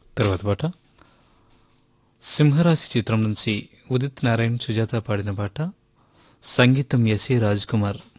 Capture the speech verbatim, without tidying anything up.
తర్వాత పాట సింహరాశి చిత్రం నుంచి ఉదిత్ నారాయణ్ సుజాత పాడిన పాట. సంగీతం ఎస్ఏ రాజ్ కుమార్.